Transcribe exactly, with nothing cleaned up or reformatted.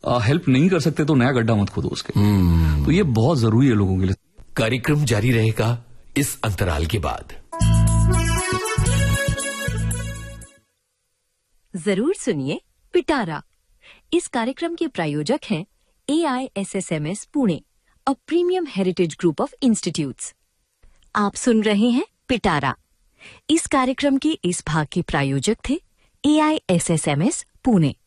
Help नहीं कर सकते तो नया गड्ढा मत खोदो उसके। तो ये बहुत जरूरी है लोगों के लिए। कार्यक्रम जारी रहेगा इस अंतराल के बाद। जरूर सुनिए पिटारा। इस कार्यक्रम के प्रायोजक हैं ए I S S M S Pune, a premium heritage group of institutes. आप सुन रहे हैं पिटारा। इस कार्यक्रम के इस भाग के प्रायोजक थे ए I S S M S Pune.